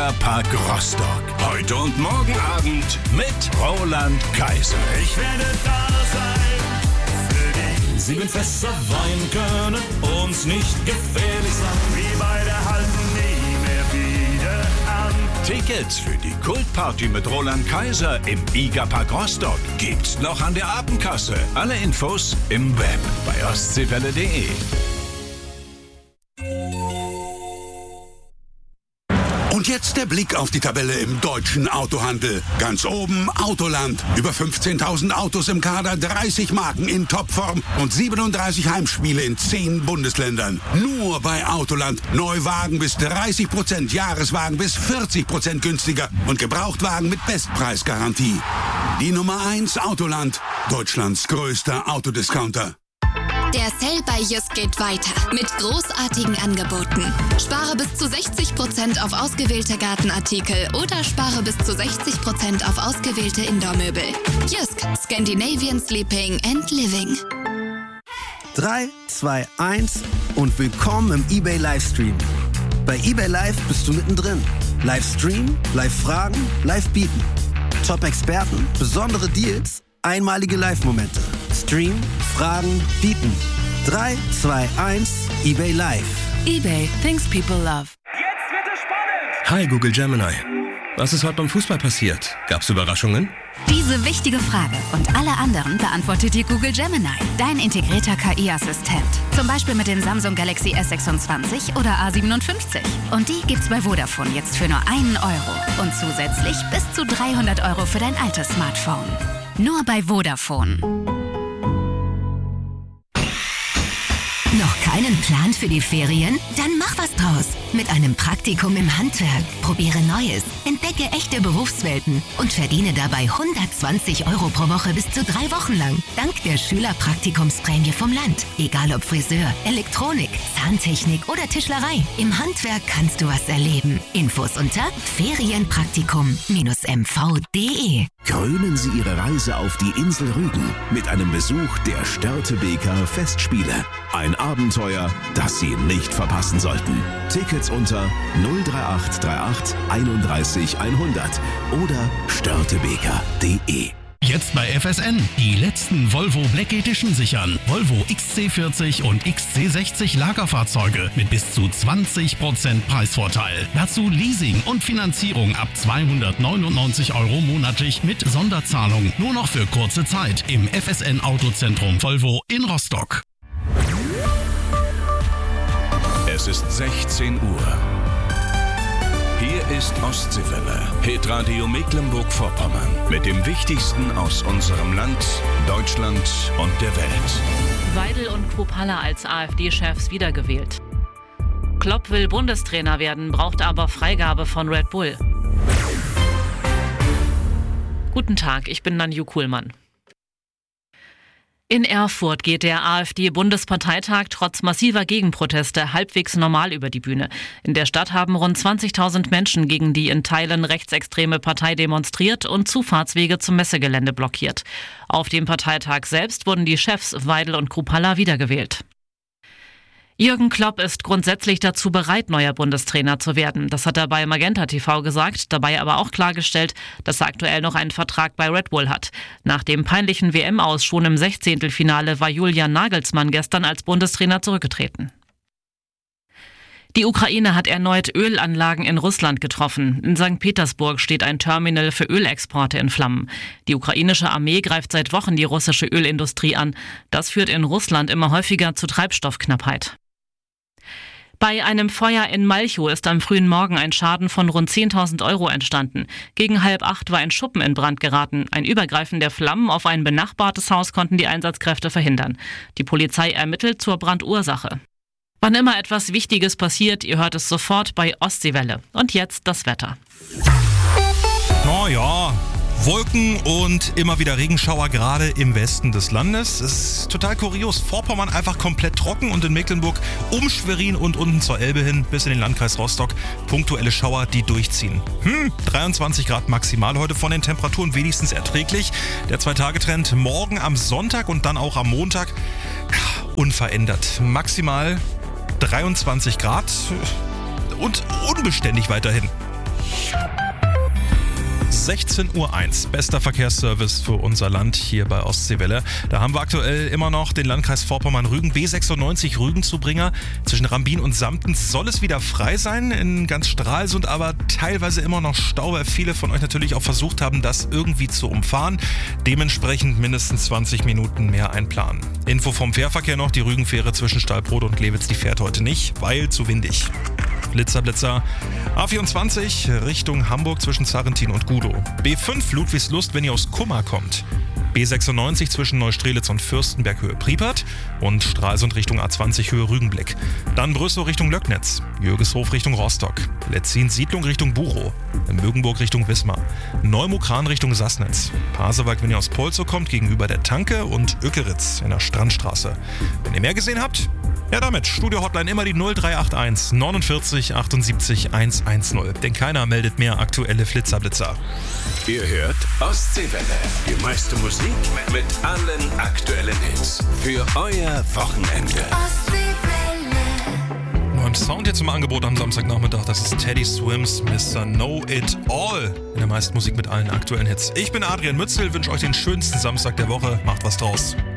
Gigapark Rostock. Heute und morgen Abend mit Roland Kaiser. Ich werde da sein für dich. 7 Fässer Wein können uns nicht gefährlich sein. Wie bei der halben nie mehr wieder an. Tickets für die Kultparty mit Roland Kaiser im Gigapark Rostock gibt's noch an der Abendkasse. Alle Infos im Web bei ostseewelle.de. Und jetzt der Blick auf die Tabelle im deutschen Autohandel. Ganz oben Autoland. Über 15.000 Autos im Kader, 30 Marken in Topform und 37 Heimspiele in 10 Bundesländern. Nur bei Autoland. Neuwagen bis 30%, Jahreswagen bis 40% günstiger und Gebrauchtwagen mit Bestpreisgarantie. Die Nummer 1 Autoland. Deutschlands größter Autodiscounter. Der Sale bei Jysk geht weiter mit großartigen Angeboten. Spare bis zu 60% auf ausgewählte Gartenartikel oder spare bis zu 60% auf ausgewählte Indoor-Möbel. Jysk, Scandinavian Sleeping and Living. 3, 2, 1 und willkommen im eBay Livestream. Bei eBay Live bist du mittendrin. Livestream, Live-Fragen, Live-Bieten. Top-Experten, besondere Deals, einmalige Live-Momente. Stream, Fragen, bieten. 3, 2, 1, eBay Live. eBay, things people love. Jetzt wird es spannend. Hi Google Gemini. Was ist heute beim Fußball passiert? Gab's Überraschungen? Diese wichtige Frage und alle anderen beantwortet dir Google Gemini, dein integrierter KI-Assistent. Zum Beispiel mit den Samsung Galaxy S26 oder A57. Und die gibt's bei Vodafone jetzt für nur €1. Und zusätzlich bis zu 300 € für dein altes Smartphone. Nur bei Vodafone. Noch keinen Plan für die Ferien? Dann mach was draus. Mit einem Praktikum im Handwerk. Probiere Neues, entdecke echte Berufswelten und verdiene dabei 120 € pro Woche bis zu 3 Wochen lang. Dank der Schülerpraktikumsprämie vom Land. Egal ob Friseur, Elektronik, Zahntechnik oder Tischlerei. Im Handwerk kannst du was erleben. Infos unter ferienpraktikum-mv.de. Krönen Sie Ihre Reise auf die Insel Rügen mit einem Besuch der Störtebeker Festspiele. Ein Abenteuer, das Sie nicht verpassen sollten. Tickets unter 03838 31 100 oder störtebeker.de. Jetzt bei FSN. Die letzten Volvo Black Edition sichern. Volvo XC40 und XC60 Lagerfahrzeuge mit bis zu 20% Preisvorteil. Dazu Leasing und Finanzierung ab 299 € monatlich mit Sonderzahlung. Nur noch für kurze Zeit im FSN Autozentrum Volvo in Rostock. Es ist 16 Uhr. Hier ist Ostseewelle, Hitradio Mecklenburg-Vorpommern. Mit dem Wichtigsten aus unserem Land, Deutschland und der Welt. Weidel und Kruppalla als AfD-Chefs wiedergewählt. Klopp will Bundestrainer werden, braucht aber Freigabe von Red Bull. Guten Tag, ich bin Nanju Kuhlmann. In Erfurt geht der AfD-Bundesparteitag trotz massiver Gegenproteste halbwegs normal über die Bühne. In der Stadt haben rund 20.000 Menschen gegen die in Teilen rechtsextreme Partei demonstriert und Zufahrtswege zum Messegelände blockiert. Auf dem Parteitag selbst wurden die Chefs Weidel und Kruppalla wiedergewählt. Jürgen Klopp ist grundsätzlich dazu bereit, neuer Bundestrainer zu werden. Das hat er bei Magenta TV gesagt, dabei aber auch klargestellt, dass er aktuell noch einen Vertrag bei Red Bull hat. Nach dem peinlichen WM-Aus schon im 16. war Julian Nagelsmann gestern als Bundestrainer zurückgetreten. Die Ukraine hat erneut Ölanlagen in Russland getroffen. In St. Petersburg steht ein Terminal für Ölexporte in Flammen. Die ukrainische Armee greift seit Wochen die russische Ölindustrie an. Das führt in Russland immer häufiger zu Treibstoffknappheit. Bei einem Feuer in Malchow ist am frühen Morgen ein Schaden von rund 10.000 € entstanden. Gegen 7:30 war ein Schuppen in Brand geraten. Ein Übergreifen der Flammen auf ein benachbartes Haus konnten die Einsatzkräfte verhindern. Die Polizei ermittelt zur Brandursache. Wann immer etwas Wichtiges passiert, ihr hört es sofort bei Ostseewelle. Und jetzt das Wetter. Ja, Wolken und immer wieder Regenschauer, gerade im Westen des Landes. Es ist total kurios. Vorpommern einfach komplett trocken und in Mecklenburg um Schwerin und unten zur Elbe hin bis in den Landkreis Rostock punktuelle Schauer, die durchziehen. 23 Grad maximal heute, von den Temperaturen wenigstens erträglich. Der 2-Tage-Trend morgen am Sonntag und dann auch am Montag unverändert. Maximal 23 Grad und unbeständig weiterhin. 16:01 Uhr, bester Verkehrsservice für unser Land hier bei Ostseewelle. Da haben wir aktuell immer noch den Landkreis Vorpommern-Rügen, B96 Rügen-Zubringer. Zwischen Rambin und Samtens soll es wieder frei sein, in ganz Stralsund aber teilweise immer noch Stau, weil viele von euch natürlich auch versucht haben, das irgendwie zu umfahren. Dementsprechend mindestens 20 Minuten mehr einplanen. Info vom Fährverkehr noch, die Rügenfähre zwischen Stahlbrode und Lewitz, die fährt heute nicht, weil zu windig. Blitzer. A24 Richtung Hamburg zwischen Zarrentin und Gudow. B5 Ludwigslust, wenn ihr aus Kummer kommt. B96 zwischen Neustrelitz und Fürstenberg Höhe Priepert und Stralsund Richtung A20 Höhe Rügenblick. Dann Brüssow Richtung Löcknitz, Jürgeshof Richtung Rostock, Letzin Siedlung Richtung Buchow, Mögenburg Richtung Wismar, Neumukran Richtung Sassnitz, Pasewalk, wenn ihr aus Polzow kommt, gegenüber der Tanke und Öckeritz in der Strandstraße. Wenn ihr mehr gesehen habt, ja damit, Studio-Hotline immer die 0381 49 78 110, denn keiner meldet mehr aktuelle Flitzer-Blitzer. Ihr hört Ostseewelle, die meiste Musik mit allen aktuellen Hits für euer Wochenende. Neuen Sound jetzt im Angebot am Samstagnachmittag, das ist Teddy Swims Mr. Know It All in der meisten Musik mit allen aktuellen Hits. Ich bin Adrian Mützel, wünsche euch den schönsten Samstag der Woche, macht was draus.